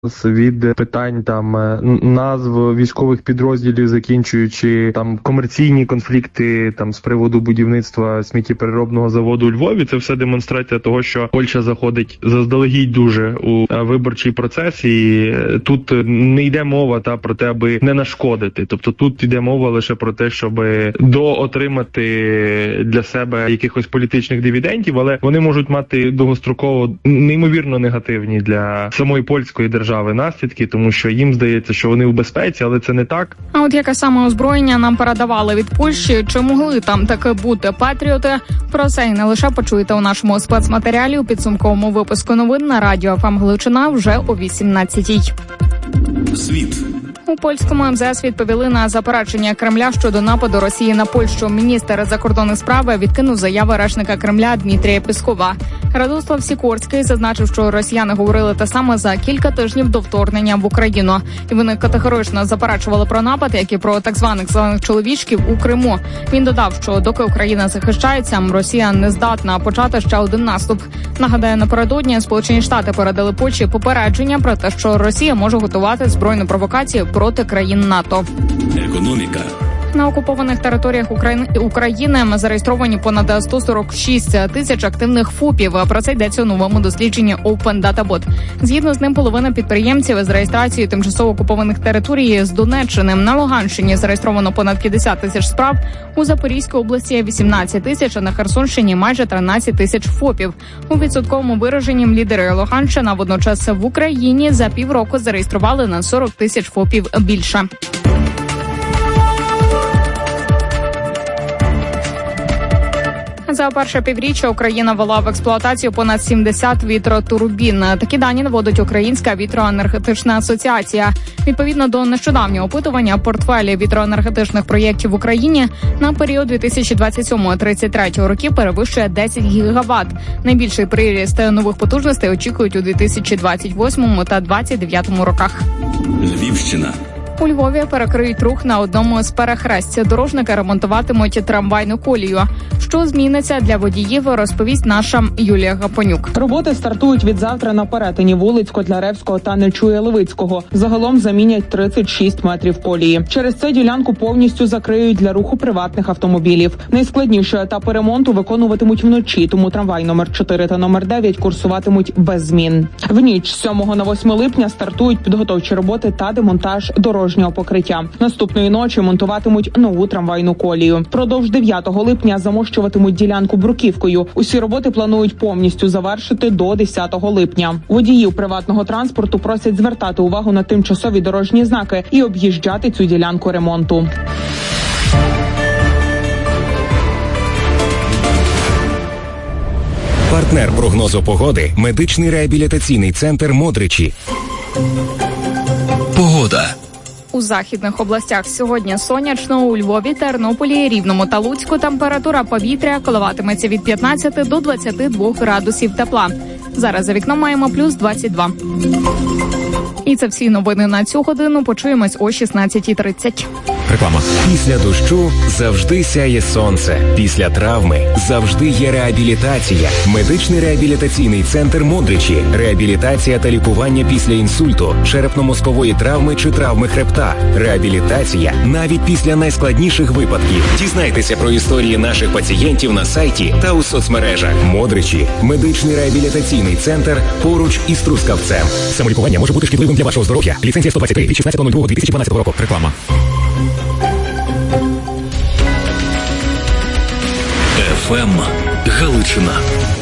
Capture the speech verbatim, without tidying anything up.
від питань там назв військових підрозділів, закінчуючи там комерційні конфлікти там з приводу будівництва сміттєпереробного заводу у Львові. Це все демонстрація того, що Польща заходить заздалегідь дуже у виборчий процес, і тут не йде мова та про те, аби не нашкодити. Тобто тут йде мова лише про те, щоб доотримати для себе якихось політичних дивідендів, але вони можуть мати довгостроково неймовірно негативні для самої польської держави наслідки, тому що їм здається, що вони в безпеці, але це не так. А от яке саме озброєння нам передавали від Польщі, чи могли там таки бути патріоти? Про це і не лише почуєте у нашому спецматеріалі у підсумковому випуску новин на радіо еф ем Галичина вже о вісімнадцятій. Світ. У польському ем зе ес відповіли на заперечення Кремля щодо нападу Росії на Польщу. Міністр закордонних справ відкинув заяви речника Кремля Дмитрія Пескова. Радослав Сікорський зазначив, що росіяни говорили те саме за кілька тижнів до вторгнення в Україну. І вони категорично заперечували про напад, як і про так званих зелених чоловічків у Криму. Він додав, що доки Україна захищається, Росія не здатна почати ще один наступ. Нагадаю, напередодні Сполучені Штати передали Польщі попередження про те, що Росія може готувати збройну провокацію проти країн НАТО. Економіка. На окупованих територіях України зареєстровані понад сто сорок шість тисяч активних ФОПів. Про це йдеться у новому дослідженні Open Data Bot. Згідно з ним, половина підприємців з реєстрацією тимчасово окупованих територій з Донеччини. На Луганщині зареєстровано понад п'ятдесят тисяч справ, у Запорізькій області вісімнадцять тисяч, а на Херсонщині майже тринадцять тисяч ФОПів. У відсотковому вираженні лідери Луганщина водночас в Україні за півроку зареєстрували на сорок тисяч ФОПів більше. За перше півріччя Україна ввела в експлуатацію понад сімдесят вітротурбін. Такі дані наводить Українська вітроенергетична асоціація. Відповідно до нещодавнього опитування, портфелі вітроенергетичних проєктів в Україні на період дві тисячі двадцять сьомого - тридцять третього років перевищує десять гігават. Найбільший приріст нових потужностей очікують у дві тисячі двадцять восьмому та двадцять дев'ятому роках. Львівщина. У Львові перекриють рух на одному з перехресть. Дорожники ремонтуватимуть трамвайну колію. Що зміниться для водіїв, розповість наша Юлія Гапонюк. Роботи стартують від завтра на перетині вулиць Котляревського та Нечуя-Левицького. Загалом замінять тридцять шість метрів колії. Через це ділянку повністю закриють для руху приватних автомобілів. Найскладніші етапи ремонту виконуватимуть вночі, тому трамвай номер чотири та номер дев'ять курсуватимуть без змін. В ніч з сьомого на восьме липня стартують підготовчі роботи та демонтаж дорожнього покриття. Наступної ночі монтуватимуть нову трамвайну колію. Впродовж дев'ятого липня замощуватимуть ділянку бруківкою. Усі роботи планують повністю завершити до десятого липня. Водіїв приватного транспорту просять звертати увагу на тимчасові дорожні знаки і об'їжджати цю ділянку ремонту. Партнер прогнозу погоди – медичний реабілітаційний центр «Модричі». Погода. У західних областях сьогодні сонячно, у Львові, Тернополі, Рівному та Луцьку температура повітря коливатиметься від п'ятнадцяти до двадцяти двох градусів тепла. Зараз за вікном маємо плюс двадцять два. І це всі новини на цю годину. Почуємось о шістнадцятій тридцять. Реклама. Після дощу завжди сяє сонце. Після травми завжди є реабілітація. Медичний реабілітаційний центр «Модричі». Реабілітація та лікування після інсульту, черепно-мозкової травми чи травми хребта. Реабілітація навіть після найскладніших випадків. Дізнайтеся про історії наших пацієнтів на сайті та у соцмережах. «Модричі» – медичний реабілітаційний центр поруч із Трускавцем. Самолікування може бути шкідливим для вашого здоров'я. Ліцензія сто двадцять три від шістнадцятого лютого дві тисячі дванадцятого року. Реклама. еф ем Галичина.